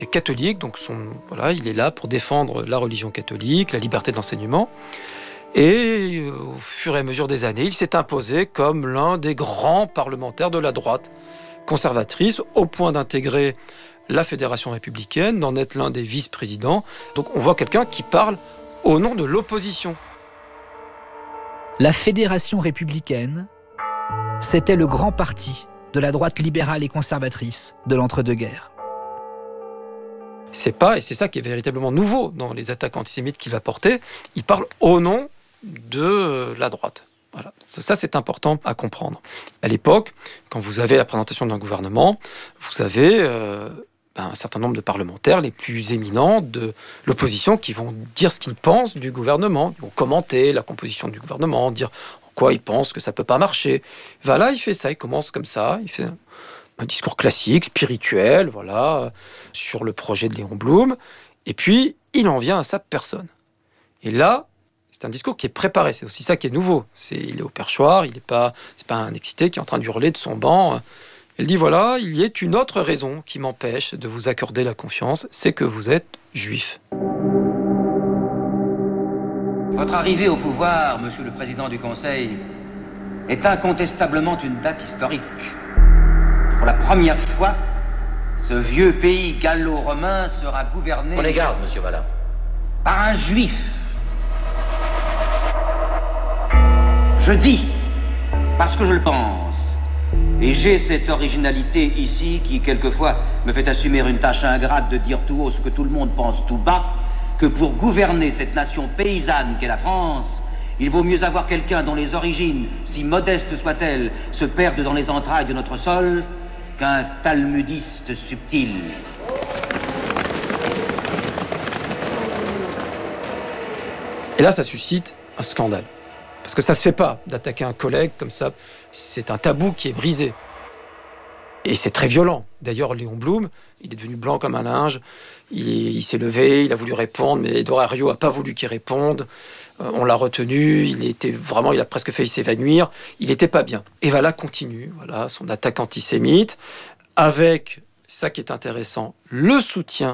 est catholique, donc il est là pour défendre la religion catholique, la liberté de l'enseignement. Et au fur et à mesure des années, il s'est imposé comme l'un des grands parlementaires de la droite conservatrice, au point d'intégrer la Fédération républicaine, d'en être l'un des vice-présidents. Donc on voit quelqu'un qui parle au nom de l'opposition. La Fédération républicaine, c'était le grand parti de la droite libérale et conservatrice de l'entre-deux-guerres. C'est ça qui est véritablement nouveau dans les attaques antisémites qu'il va porter. Il parle au nom de la droite. Voilà. Ça, c'est important à comprendre. À l'époque, quand vous avez la présentation d'un gouvernement, vous avez un certain nombre de parlementaires, les plus éminents de l'opposition, qui vont dire ce qu'ils pensent du gouvernement, ils vont commenter la composition du gouvernement, dire en quoi ils pensent que ça ne peut pas marcher. Voilà, il fait ça, il commence comme ça, il fait un discours classique, spirituel, voilà, sur le projet de Léon Blum, et puis il en vient à sa personne. Et là, c'est un discours qui est préparé, c'est aussi ça qui est nouveau. Il est au perchoir, c'est pas un excité qui est en train d'hurler de son banc. Il dit voilà, il y a une autre raison qui m'empêche de vous accorder la confiance, c'est que vous êtes juif. Votre arrivée au pouvoir, monsieur le président du Conseil, est incontestablement une date historique. Pour la première fois, ce vieux pays gallo-romain sera gouverné... Prenez garde, monsieur Vallat. ...par un juif. Je dis, parce que je le pense, et j'ai cette originalité ici qui, quelquefois, me fait assumer une tâche ingrate de dire tout haut ce que tout le monde pense tout bas, que pour gouverner cette nation paysanne qu'est la France, il vaut mieux avoir quelqu'un dont les origines, si modestes soient-elles, se perdent dans les entrailles de notre sol, qu'un talmudiste subtil. Et là, ça suscite un scandale. Parce que ça ne se fait pas d'attaquer un collègue comme ça. C'est un tabou qui est brisé. Et c'est très violent. D'ailleurs, Léon Blum, il est devenu blanc comme un linge. Il s'est levé, il a voulu répondre, mais Dorario n'a pas voulu qu'il réponde. On l'a retenu, il a presque failli s'évanouir. Il n'était pas bien. Et Vallat continue, voilà, son attaque antisémite, avec, ça qui est intéressant, le soutien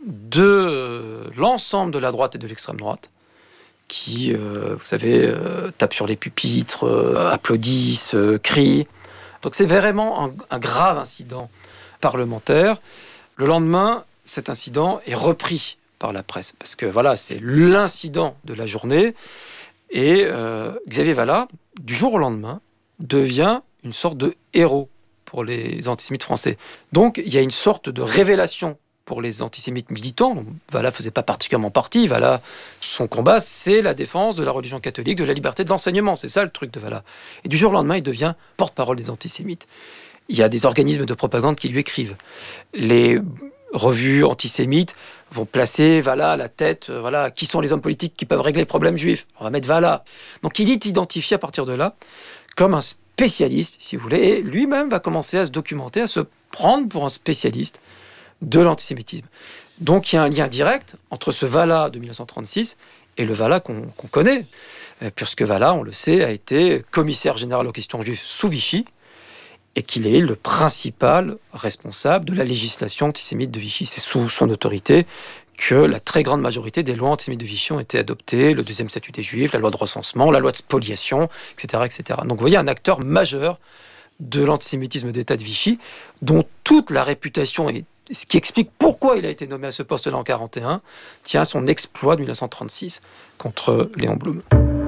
de l'ensemble de la droite et de l'extrême droite, qui, vous savez, tapent sur les pupitres, applaudissent, crient. Donc c'est vraiment un grave incident parlementaire. Le lendemain, cet incident est repris par la presse, parce que voilà, c'est l'incident de la journée. Et Xavier Vallat, du jour au lendemain, devient une sorte de héros pour les antisémites français. Donc il y a une sorte de révélation pour les antisémites militants. Vallat ne faisait pas particulièrement partie. Vallat, son combat, c'est la défense de la religion catholique, de la liberté de l'enseignement. C'est ça le truc de Vallat. Et du jour au lendemain, il devient porte-parole des antisémites. Il y a des organismes de propagande qui lui écrivent. Les revues antisémites vont placer Vallat à la tête. Qui sont les hommes politiques qui peuvent régler le problème juif ? On va mettre Vallat. Donc il est identifié à partir de là comme un spécialiste, si vous voulez. Et lui-même va commencer à se documenter, à se prendre pour un spécialiste de l'antisémitisme. Donc il y a un lien direct entre ce Vallat de 1936 et le Vallat qu'on connaît, puisque Vallat, on le sait, a été commissaire général aux questions juives sous Vichy, et qu'il est le principal responsable de la législation antisémite de Vichy. C'est sous son autorité que la très grande majorité des lois antisémites de Vichy ont été adoptées, le deuxième statut des Juifs, la loi de recensement, la loi de spoliation, etc., etc. Donc vous voyez un acteur majeur de l'antisémitisme d'État de Vichy, dont toute la réputation est ce qui explique pourquoi il a été nommé à ce poste-là en 1941, tient à son exploit de 1936 contre Léon Blum.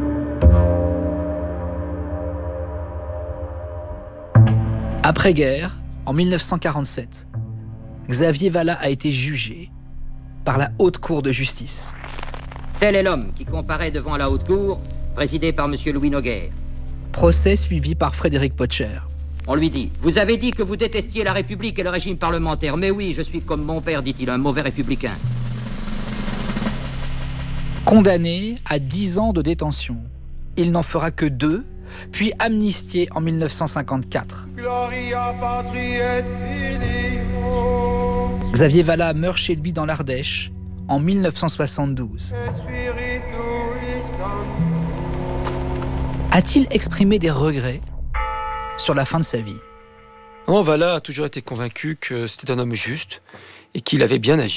Après-guerre, en 1947, Xavier Vallat a été jugé par la Haute Cour de justice. Tel est l'homme qui comparaît devant la Haute Cour, présidée par M. Louis Noguer. Procès suivi par Frédéric Potcher. On lui dit, vous avez dit que vous détestiez la République et le régime parlementaire. Mais oui, je suis comme mon père, dit-il, un mauvais républicain. Condamné à 10 ans de détention. Il n'en fera que 2, puis amnistié en 1954. Xavier Vallat meurt chez lui dans l'Ardèche en 1972. A-t-il exprimé des regrets sur la fin de sa vie ? Non, Vallat a toujours été convaincu que c'était un homme juste et qu'il avait bien agi.